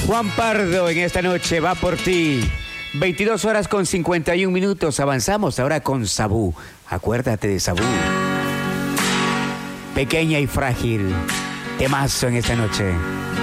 Juan Pardo en esta noche va por ti. 22 horas con 51 minutos. Avanzamos ahora con Sabú. Acuérdate de Sabú. Pequeña y frágil. Temazo en esta noche.